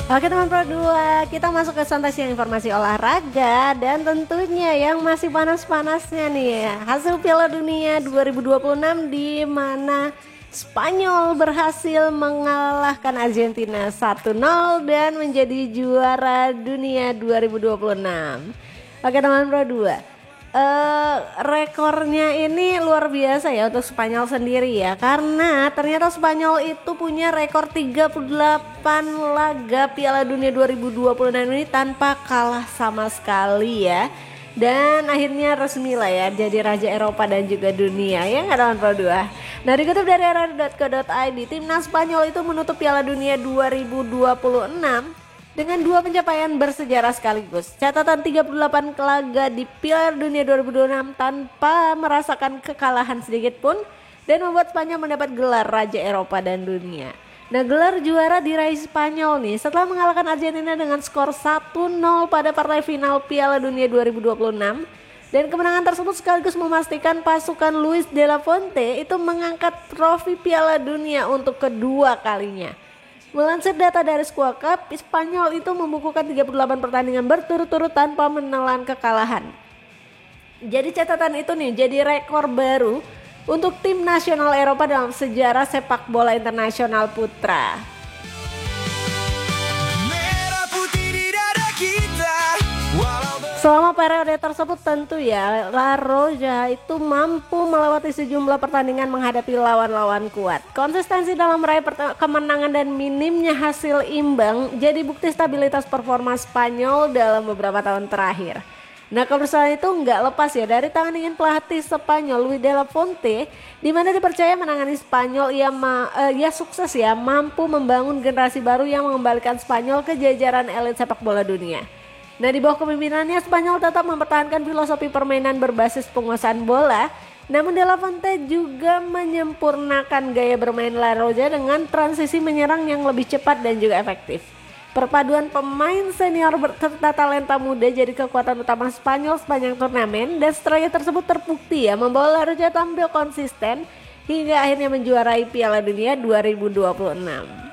Oke teman Pro 2, kita masuk ke santai siang informasi olahraga dan tentunya yang masih panas-panasnya nih ya, hasil Piala Dunia 2026 di mana Spanyol berhasil mengalahkan Argentina 1-0 dan menjadi juara dunia 2026. Oke teman Pro 2. Rekornya ini luar biasa ya untuk Spanyol sendiri ya, karena ternyata Spanyol itu punya rekor 38 laga Piala Dunia 2026 ini tanpa kalah sama sekali ya, dan akhirnya resmi lah ya jadi raja Eropa dan juga dunia ya nggak teman Pro 2. Nah dikutip dari era.co.id, timnas Spanyol itu menutup Piala Dunia 2026 dengan dua pencapaian bersejarah sekaligus. Catatan 38 laga di Piala Dunia 2026 tanpa merasakan kekalahan sedikit pun dan membuat Spanyol mendapat gelar Raja Eropa dan Dunia. Nah gelar juara diraih Spanyol nih setelah mengalahkan Argentina dengan skor 1-0 pada partai final Piala Dunia 2026. Dan kemenangan tersebut sekaligus memastikan pasukan Luis de la Fuente itu mengangkat trofi Piala Dunia untuk kedua kalinya. Melansir data dari Squad Cup, Spanyol itu membukukan 38 pertandingan berturut-turut tanpa menelan kekalahan. Jadi catatan itu nih jadi rekor baru untuk tim nasional Eropa dalam sejarah sepak bola internasional putra. Selama periode tersebut tentu ya La Roja itu mampu melewati sejumlah pertandingan menghadapi lawan-lawan kuat. Konsistensi dalam meraih kemenangan dan minimnya hasil imbang jadi bukti stabilitas performa Spanyol dalam beberapa tahun terakhir. Nah keberhasilan itu nggak lepas ya dari tangan dingin pelatih Spanyol Luis de la Fuente, di mana dipercaya menangani Spanyol ia sukses ya mampu membangun generasi baru yang mengembalikan Spanyol ke jajaran elit sepak bola dunia. Nah di bawah kepemimpinannya Spanyol tetap mempertahankan filosofi permainan berbasis penguasaan bola, namun De La Fuente juga menyempurnakan gaya bermain La Roja dengan transisi menyerang yang lebih cepat dan juga efektif. Perpaduan pemain senior serta talenta muda jadi kekuatan utama Spanyol sepanjang turnamen, dan strategi tersebut terbukti ya membawa La Roja tampil konsisten hingga akhirnya menjuarai Piala Dunia 2026.